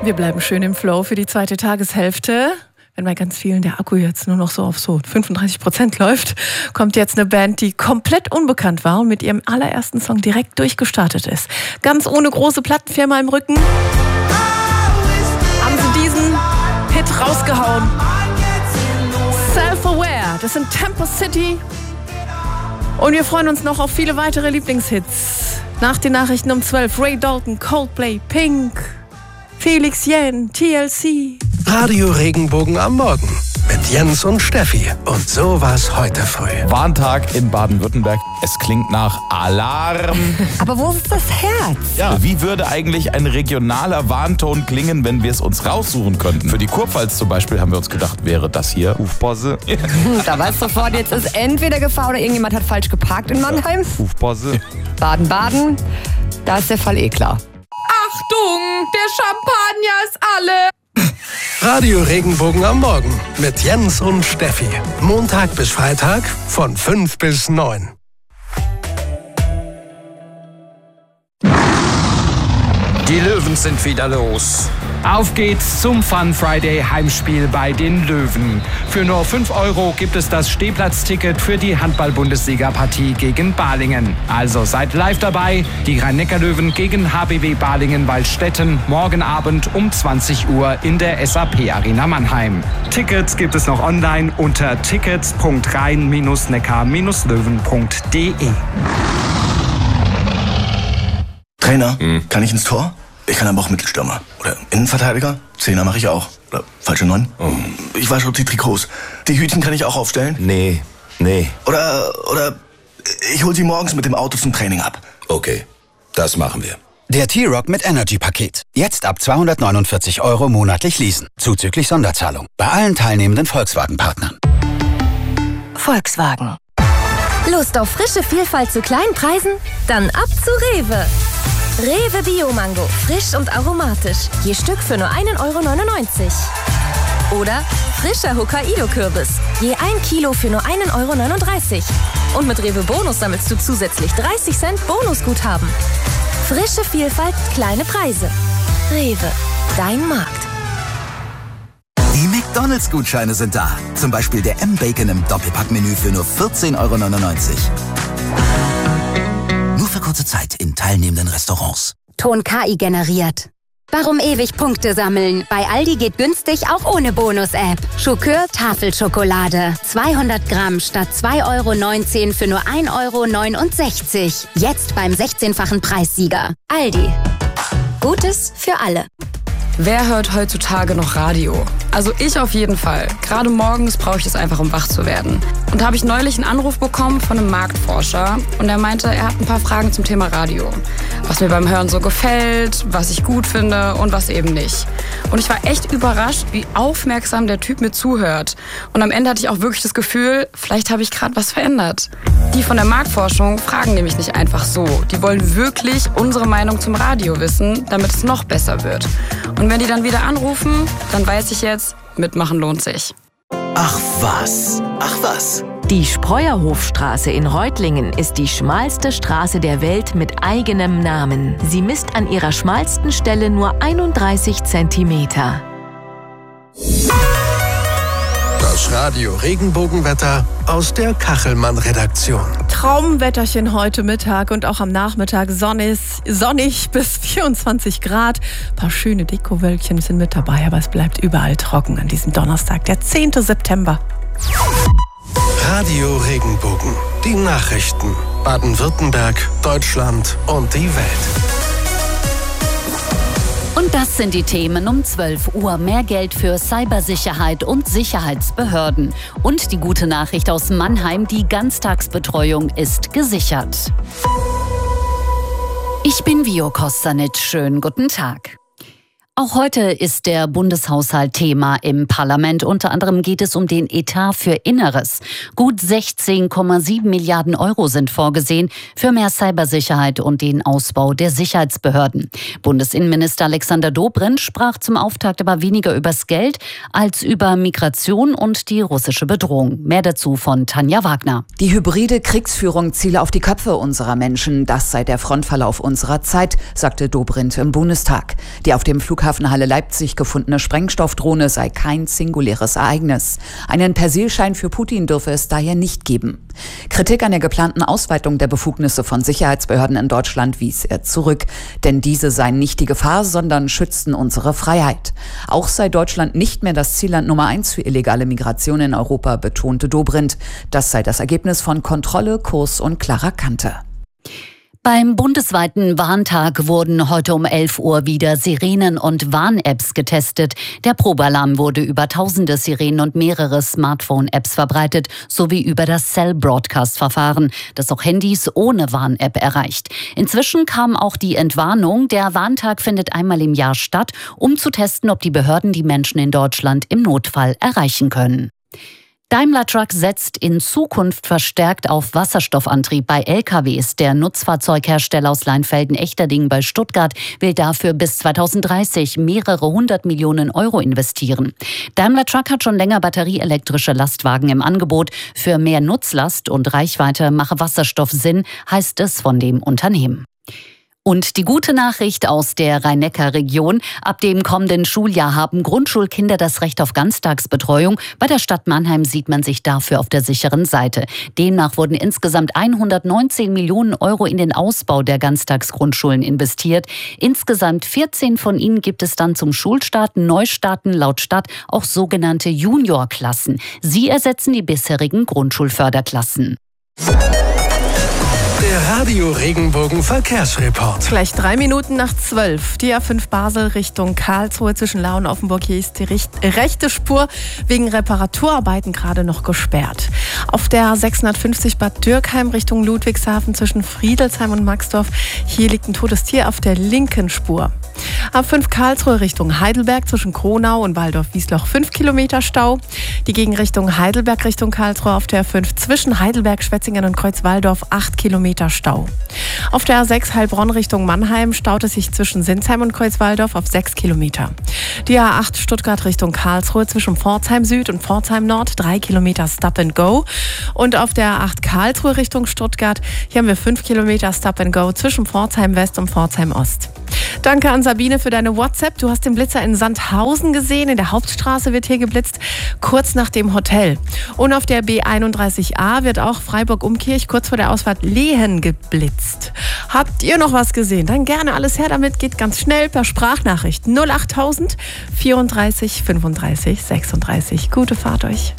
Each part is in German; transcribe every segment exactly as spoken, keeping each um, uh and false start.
Wir bleiben schön im Flow für die zweite Tageshälfte. Wenn bei ganz vielen der Akku jetzt nur noch so auf so fünfunddreißig Prozent läuft, kommt jetzt eine Band, die komplett unbekannt war und mit ihrem allerersten Song direkt durchgestartet ist. Ganz ohne große Plattenfirma im Rücken haben sie diesen Hit rausgehauen. Self-Aware, das sind Tempo City. Und wir freuen uns noch auf viele weitere Lieblingshits. Nach den Nachrichten um zwölf, Ray Dalton, Coldplay, Pink, Felix Jähn, T L C. Radio Regenbogen am Morgen mit Jens und Steffi. Und so war's heute früh. Warntag in Baden-Württemberg. Es klingt nach Alarm. Aber wo ist das Herz? Ja, wie würde eigentlich ein regionaler Warnton klingen, wenn wir es uns raussuchen könnten? Für die Kurpfalz zum Beispiel haben wir uns gedacht, wäre das hier Aufpasse. Da weißt du sofort, jetzt ist entweder Gefahr oder irgendjemand hat falsch geparkt in Mannheim. Aufpasse. Baden-Baden, da ist der Fall eh klar. Achtung, der Champagner ist alle. Radio Regenbogen am Morgen mit Jens und Steffi. Montag bis Freitag von fünf bis neun. Die Löwen sind wieder los. Auf geht's zum Fun Friday Heimspiel bei den Löwen. Für nur fünf Euro gibt es das Stehplatzticket für die Handball-Bundesliga-Partie gegen Balingen. Also seid live dabei. Die Rhein-Neckar-Löwen gegen H B W Balingen-Waldstätten morgen Abend um zwanzig Uhr in der S A P Arena Mannheim. Tickets gibt es noch online unter tickets punkt rhein neckar löwen punkt de. Trainer, hm. kann ich ins Tor? Ich kann aber auch Mittelstürmer. Oder Innenverteidiger. Zehner mache ich auch. Oder falsche Neun. Oh. Ich wasche auch die Trikots. Die Hütchen kann ich auch aufstellen. Nee, nee. Oder, oder ich hol sie morgens mit dem Auto zum Training ab. Okay, das machen wir. Der T-Rock mit Energy-Paket. Jetzt ab zweihundertneunundvierzig Euro monatlich leasen. Zuzüglich Sonderzahlung. Bei allen teilnehmenden Volkswagen-Partnern. Volkswagen. Lust auf frische Vielfalt zu kleinen Preisen? Dann ab zu Rewe. Rewe Bio-Mango, frisch und aromatisch. Je Stück für nur ein Euro neunundneunzig. Oder frischer Hokkaido-Kürbis. Je ein Kilo für nur ein Euro neununddreißig. Und mit Rewe Bonus sammelst du zusätzlich dreißig Cent Bonusguthaben. Frische Vielfalt, kleine Preise. Rewe, dein Markt. Die McDonalds-Gutscheine sind da. Zum Beispiel der M-Bacon im Doppelpackmenü für nur vierzehn Euro neunundneunzig. Nur für kurze Zeit in teilnehmenden Restaurants. Ton K I generiert. Warum ewig Punkte sammeln? Bei Aldi geht günstig auch ohne Bonus-App. Schokör Tafelschokolade. zweihundert Gramm statt zwei Euro neunzehn für nur ein Euro neunundsechzig. Jetzt beim sechzehnfachen Preissieger. Aldi. Gutes für alle. Wer hört heutzutage noch Radio? Also ich auf jeden Fall. Gerade morgens brauche ich es einfach, um wach zu werden. Und da habe ich neulich einen Anruf bekommen von einem Marktforscher und er meinte, er hat ein paar Fragen zum Thema Radio. Was mir beim Hören so gefällt, was ich gut finde und was eben nicht. Und ich war echt überrascht, wie aufmerksam der Typ mir zuhört. Und am Ende hatte ich auch wirklich das Gefühl, vielleicht habe ich gerade was verändert. Die von der Marktforschung fragen nämlich nicht einfach so. Die wollen wirklich unsere Meinung zum Radio wissen, damit es noch besser wird. Und wenn die dann wieder anrufen, dann weiß ich jetzt, mitmachen lohnt sich. Ach was, ach was. Die Spreuerhofstraße in Reutlingen ist die schmalste Straße der Welt mit eigenem Namen. Sie misst an ihrer schmalsten Stelle nur einunddreißig Zentimeter. Das Radio Regenbogenwetter aus der Kachelmann-Redaktion. Traumwetterchen heute Mittag und auch am Nachmittag sonnig, sonnig bis vierundzwanzig Grad. Ein paar schöne Dekowölkchen sind mit dabei, aber es bleibt überall trocken an diesem Donnerstag, der zehnten September. Radio Regenbogen. Die Nachrichten. Baden-Württemberg, Deutschland und die Welt. Und das sind die Themen um zwölf Uhr. Mehr Geld für Cybersicherheit und Sicherheitsbehörden. Und die gute Nachricht aus Mannheim, die Ganztagsbetreuung ist gesichert. Ich bin Vio Kostanic. Schönen guten Tag. Auch heute ist der Bundeshaushalt Thema im Parlament. Unter anderem geht es um den Etat für Inneres. Gut sechzehn Komma sieben Milliarden Euro sind vorgesehen für mehr Cybersicherheit und den Ausbau der Sicherheitsbehörden. Bundesinnenminister Alexander Dobrindt sprach zum Auftakt aber weniger übers Geld als über Migration und die russische Bedrohung. Mehr dazu von Tanja Wagner. Die hybride Kriegsführung ziele auf die Köpfe unserer Menschen. Das sei der Frontverlauf unserer Zeit, sagte Dobrindt im Bundestag. Die auf dem Flughafen Flughafenhalle Leipzig gefundene Sprengstoffdrohne sei kein singuläres Ereignis. Einen Persilschein für Putin dürfe es daher nicht geben. Kritik an der geplanten Ausweitung der Befugnisse von Sicherheitsbehörden in Deutschland wies er zurück. Denn diese seien nicht die Gefahr, sondern schützten unsere Freiheit. Auch sei Deutschland nicht mehr das Zielland Nummer eins für illegale Migration in Europa, betonte Dobrindt. Das sei das Ergebnis von Kontrolle, Kurs und klarer Kante. Beim bundesweiten Warntag wurden heute um elf Uhr wieder Sirenen- und Warn-Apps getestet. Der Probealarm wurde über tausende Sirenen und mehrere Smartphone-Apps verbreitet, sowie über das Cell-Broadcast-Verfahren, das auch Handys ohne Warn-App erreicht. Inzwischen kam auch die Entwarnung. Der Warntag findet einmal im Jahr statt, um zu testen, ob die Behörden die Menschen in Deutschland im Notfall erreichen können. Daimler Truck setzt in Zukunft verstärkt auf Wasserstoffantrieb bei L K Ws. Der Nutzfahrzeughersteller aus Leinfelden-Echterdingen bei Stuttgart will dafür bis zweitausenddreißig mehrere hundert Millionen Euro investieren. Daimler Truck hat schon länger batterieelektrische Lastwagen im Angebot. Für mehr Nutzlast und Reichweite mache Wasserstoff Sinn, heißt es von dem Unternehmen. Und die gute Nachricht aus der Rhein-Neckar-Region: Ab dem kommenden Schuljahr haben Grundschulkinder das Recht auf Ganztagsbetreuung. Bei der Stadt Mannheim sieht man sich dafür auf der sicheren Seite. Demnach wurden insgesamt hundertneunzehn Millionen Euro in den Ausbau der Ganztagsgrundschulen investiert. Insgesamt vierzehn von ihnen gibt es dann zum Schulstart Neustarten laut Stadt auch sogenannte Juniorklassen. Sie ersetzen die bisherigen Grundschulförderklassen. Der Radio Regenbogen Verkehrsreport. Gleich drei Minuten nach zwölf. Die A fünf Basel Richtung Karlsruhe zwischen Lau und Offenburg. Hier ist die rechte Spur wegen Reparaturarbeiten gerade noch gesperrt. Auf der A sechshundertfünfzig Bad Dürkheim Richtung Ludwigshafen zwischen Friedelsheim und Maxdorf. Hier liegt ein totes Tier auf der linken Spur. A fünf Karlsruhe Richtung Heidelberg zwischen Kronau und Waldorf-Wiesloch fünf Kilometer Stau. Die Gegenrichtung Heidelberg Richtung Karlsruhe auf der A fünf zwischen Heidelberg, Schwetzingen und Kreuzwaldorf acht Kilometer Stau. Auf der A sechs Heilbronn Richtung Mannheim staut es sich zwischen Sinsheim und Kreuzwaldorf auf sechs Kilometer. Die A acht Stuttgart Richtung Karlsruhe zwischen Pforzheim Süd und Pforzheim Nord drei Kilometer Stop and Go. Und auf der A acht Karlsruhe Richtung Stuttgart, hier haben wir fünf Kilometer Stop and Go zwischen Pforzheim West und Pforzheim Ost. Danke an Sabine für deine WhatsApp. Du hast den Blitzer in Sandhausen gesehen. In der Hauptstraße wird hier geblitzt, kurz nach dem Hotel. Und auf der B einunddreißig A wird auch Freiburg-Umkirch kurz vor der Ausfahrt Lehen geblitzt. Habt ihr noch was gesehen? Dann gerne alles her damit. Geht ganz schnell per Sprachnachricht. null achttausend vierunddreißig fünfunddreißig sechsunddreißig. Gute Fahrt euch.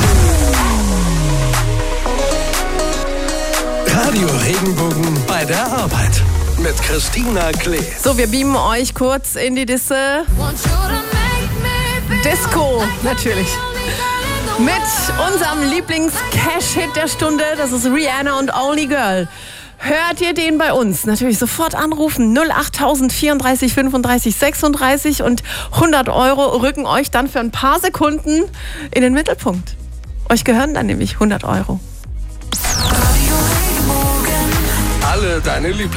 Radio Regenbogen bei der Arbeit. Mit Christina Klee. So, wir beamen euch kurz in die Disse. Disco, natürlich. Mit unserem Lieblings-Cash-Hit der Stunde. Das ist Rihanna und Only Girl. Hört ihr den bei uns? Natürlich sofort anrufen. null achttausend vierunddreißig fünfunddreißig sechsunddreißig und hundert Euro rücken euch dann für ein paar Sekunden in den Mittelpunkt. Euch gehören dann nämlich hundert Euro. Alle deine Lieblings